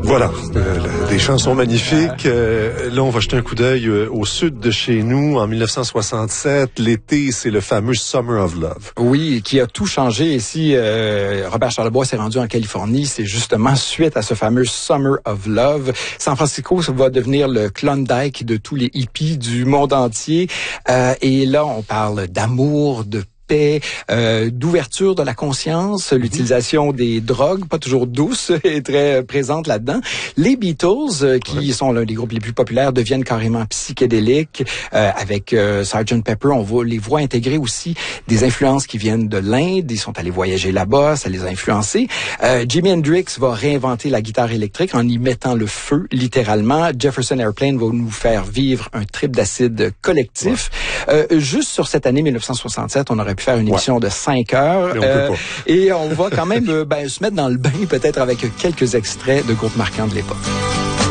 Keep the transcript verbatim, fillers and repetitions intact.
Voilà, euh, des chansons magnifiques. Euh, là, on va jeter un coup d'œil euh, au sud de chez nous. En dix-neuf cent soixante-sept, l'été, c'est le fameux Summer of Love. Oui, qui a tout changé. Ici, euh, Robert Charlebois s'est rendu en Californie. C'est justement suite à ce fameux Summer of Love. San Francisco ça va devenir le Klondike de tous les hippies du monde entier. Euh, et là, on parle d'amour, de paix, euh, d'ouverture de la conscience, l'utilisation des drogues, pas toujours douces, est très présente là-dedans. Les Beatles, euh, qui ouais. sont l'un des groupes les plus populaires, deviennent carrément psychédéliques. Euh, avec euh, sergeant Pepper, on va les voit intégrer aussi des influences qui viennent de l'Inde. Ils sont allés voyager là-bas, ça les a influencés. Euh, Jimi Hendrix va réinventer la guitare électrique en y mettant le feu, littéralement. Jefferson Airplane va nous faire vivre un trip d'acide collectif. Ouais. Euh, juste sur cette année dix-neuf cent soixante-sept, on aurait pu faire une émission ouais. de cinq heures. Et on, euh, peut pas. Et on va quand même euh, ben, se mettre dans le bain peut-être avec quelques extraits de groupes marquants de l'époque.